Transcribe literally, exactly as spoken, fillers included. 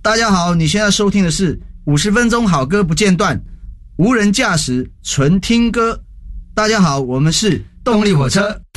大家好，你现在收听的是五十分钟好歌不间断，无人驾驶纯听歌。大家好，我们是动力火车。